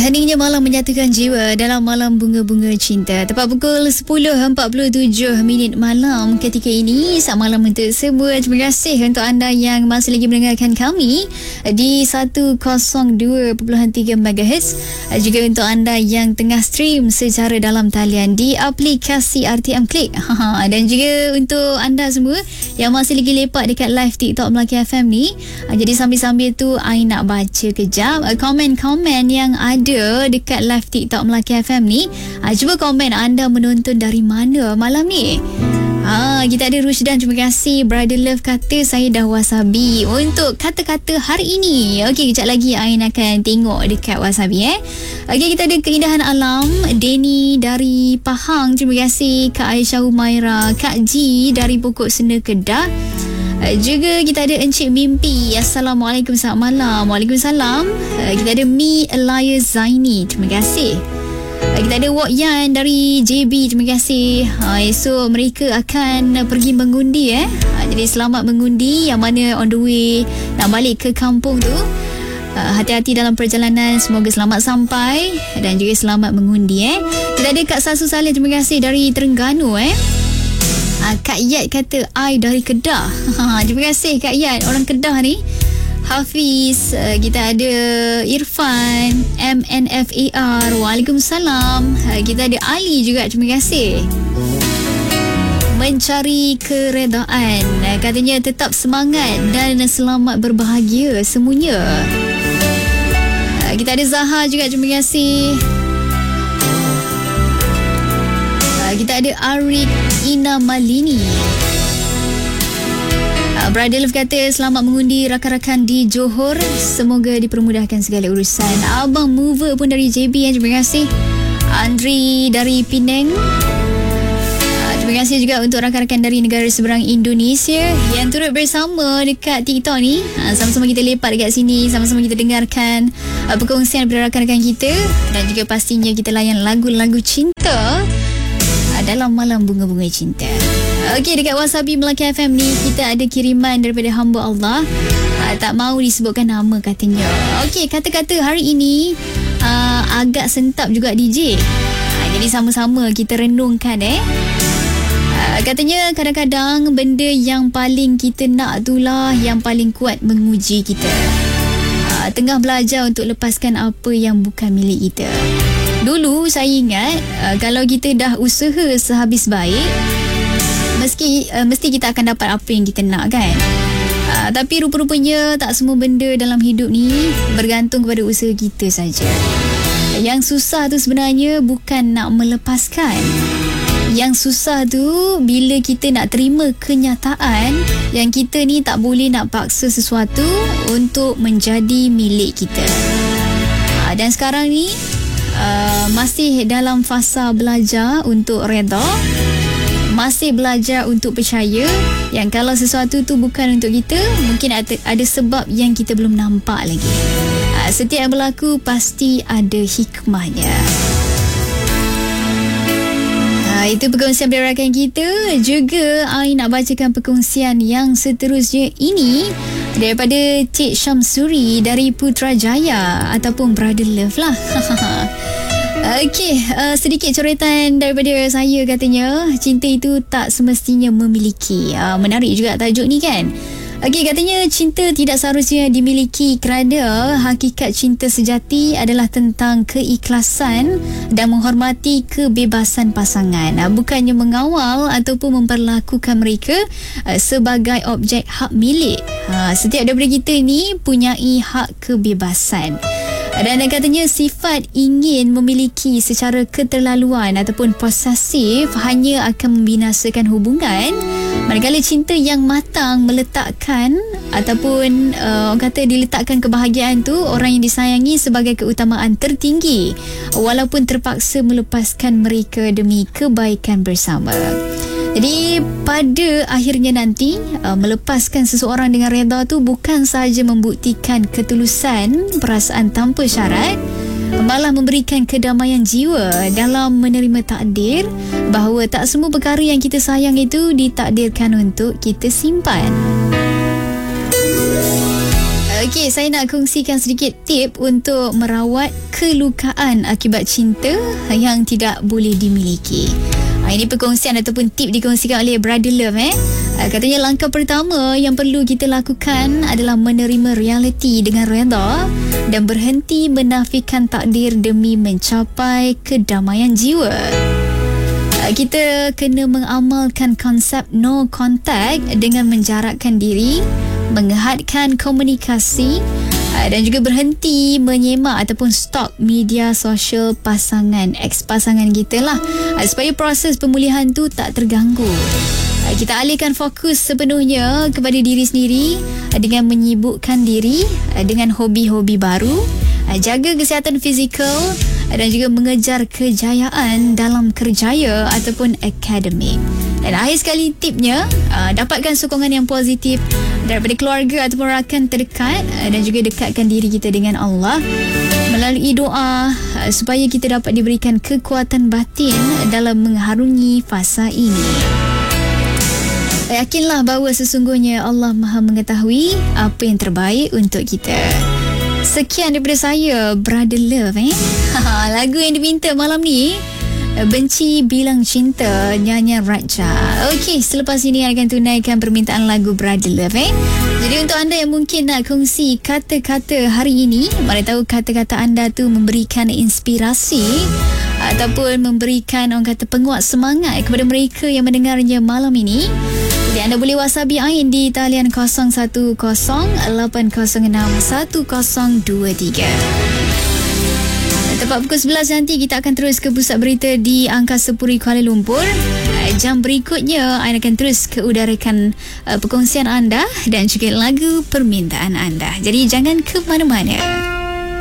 Heningnya malam menyatukan jiwa dalam malam bunga-bunga cinta. Tepat pukul 10.47 malam ketika ini. Selamat malam untuk semua. Terima kasih untuk anda yang masih lagi mendengarkan kami di 102.3 MHz. Juga untuk anda yang tengah stream secara dalam talian di aplikasi RTM Klik. Dan juga untuk anda semua yang masih lagi lepak dekat live TikTok Melaka FM ni. Jadi sambil-sambil tu I nak baca kejap komen-komen yang ada dekat live TikTok Melaka FM ni. Cuba komen anda menonton dari mana malam ni. Kita ada Rushdan, terima kasih. Brother Love kata saya dah wasabi untuk kata-kata hari ini. Okey, kejap lagi Ain akan tengok dekat wasabi Okey, kita ada keindahan alam. Denny dari Pahang, terima kasih. Kak Aisyah Humaira, Kak Ji dari Pokok Sena Kedah. Juga kita ada Encik Mimpi. Assalamualaikum, selamat malam. Waalaikumsalam. Kita ada Mi Elias Zaini, terima kasih. Kita ada Wok Yan dari JB, terima kasih. Esok mereka akan pergi mengundi jadi selamat mengundi yang mana on the way nak balik ke kampung tu. Hati-hati dalam perjalanan, semoga selamat sampai dan juga selamat mengundi Kita ada Kak Sasu Saleh, terima kasih dari Terengganu Kak Yat kata I dari Kedah. Terima kasih Kak Yat, orang Kedah ni. Hafiz, kita ada Irfan, MNFAR, Waalaikumsalam. Kita ada Ali juga, terima kasih. Mencari keredaan, katanya tetap semangat dan selamat berbahagia semuanya. Kita ada Zaha juga, terima kasih. Kita ada Arik Ina Malini. Brother Love kata selamat mengundi rakan-rakan di Johor, semoga dipermudahkan segala urusan. Abang Mover pun dari JB, terima kasih. Andri dari Penang. Terima kasih juga untuk rakan-rakan dari negara seberang Indonesia yang turut bersama dekat TikTok ni. Sama-sama kita lepak dekat sini, sama-sama kita dengarkan perkongsian daripada rakan-rakan kita dan juga pastinya kita layan lagu-lagu cinta dalam malam bunga-bunga cinta. Okey, dekat Wasabi Melaka FM ni kita ada kiriman daripada hamba Allah. Tak mahu disebutkan nama katanya. Okey, kata-kata hari ini agak sentap juga DJ. Jadi sama-sama kita renungkan katanya kadang-kadang benda yang paling kita nak itulah yang paling kuat menguji kita. Tengah belajar untuk lepaskan apa yang bukan milik kita. Dulu saya ingat kalau kita dah usaha sehabis baik, mesti kita akan dapat apa yang kita nak kan. Tapi rupa-rupanya tak semua benda dalam hidup ni bergantung kepada usaha kita saja. Yang susah tu sebenarnya bukan nak melepaskan. Yang susah tu bila kita nak terima kenyataan yang kita ni tak boleh nak paksa sesuatu untuk menjadi milik kita. Dan sekarang ni masih dalam fasa belajar untuk reda, masih belajar untuk percaya yang kalau sesuatu tu bukan untuk kita, mungkin ada sebab yang kita belum nampak lagi. Setiap yang berlaku pasti ada hikmahnya. Itu perkongsian rakan kita. Juga I nak bacakan perkongsian yang seterusnya ini daripada Cik Syamsuri dari Putrajaya ataupun Brother Love lah. Okey, sedikit coretan daripada saya katanya. Cinta itu tak semestinya memiliki. Menarik juga tajuk ni kan. Okey, katanya cinta tidak seharusnya dimiliki kerana hakikat cinta sejati adalah tentang keikhlasan dan menghormati kebebasan pasangan. Bukannya mengawal ataupun memperlakukan mereka sebagai objek hak milik. Setiap daripada kita ni punyai hak kebebasan. Dan katanya sifat ingin memiliki secara keterlaluan ataupun posesif hanya akan membinasakan hubungan. Manakala cinta yang matang meletakkan ataupun orang kata diletakkan kebahagiaan tu orang yang disayangi sebagai keutamaan tertinggi walaupun terpaksa melepaskan mereka demi kebaikan bersama. Jadi pada akhirnya nanti melepaskan seseorang dengan reda tu bukan sahaja membuktikan ketulusan perasaan tanpa syarat, malah memberikan kedamaian jiwa dalam menerima takdir bahawa tak semua perkara yang kita sayang itu ditakdirkan untuk kita simpan. Okey, saya nak kongsikan sedikit tip untuk merawat kelukaan akibat cinta yang tidak boleh dimiliki. Ini perkongsian ataupun tip dikongsikan oleh Brother Love. Katanya langkah pertama yang perlu kita lakukan adalah menerima realiti dengan redha dan berhenti menafikan takdir demi mencapai kedamaian jiwa. Kita kena mengamalkan konsep no contact dengan menjarakkan diri, menghadkan komunikasi dan juga berhenti menyemak ataupun stalk media sosial pasangan, ex-pasangan kita lah, supaya proses pemulihan tu tak terganggu. Kita alihkan fokus sepenuhnya kepada diri sendiri dengan menyibukkan diri dengan hobi-hobi baru, jaga kesihatan fizikal dan juga mengejar kejayaan dalam kerjaya ataupun akademik. Dan akhir sekali tipnya, dapatkan sokongan yang positif daripada keluarga ataupun rakan terdekat dan juga dekatkan diri kita dengan Allah melalui doa supaya kita dapat diberikan kekuatan batin dalam mengharungi fasa ini. Yakinlah bahawa sesungguhnya Allah Maha mengetahui apa yang terbaik untuk kita. Sekian daripada saya, Brother Love. Lagu yang diminta malam ni, Benci Bilang Cinta, nyanyian Raja. Okey, selepas ini akan tunaikan permintaan lagu Brother Love. Jadi untuk anda yang mungkin nak kongsi kata-kata hari ini, mana tahu kata-kata anda tu memberikan inspirasi ataupun memberikan orang kata penguat semangat kepada mereka yang mendengarnya malam ini. Jadi anda boleh WhatsApp Ain di talian 0108061023. Tepat pukul 11 nanti kita akan terus ke pusat berita di Angkasa Puri Kuala Lumpur. Jam berikutnya Ain akan terus ke udarakan perkongsian anda dan juga lagu permintaan anda. Jadi jangan ke mana-mana.